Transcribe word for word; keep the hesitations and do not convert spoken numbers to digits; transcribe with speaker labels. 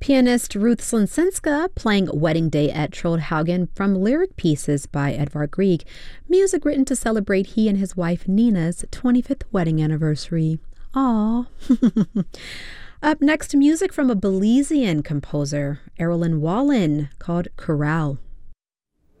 Speaker 1: Pianist Ruth Slensinska playing Wedding Day at Troldhaugen from lyric pieces by Edvard Grieg, music written to celebrate he and his wife Nina's twenty-fifth wedding anniversary. Aww. Up next, music from a Belizean composer, Erlen Wallen, called Chorale.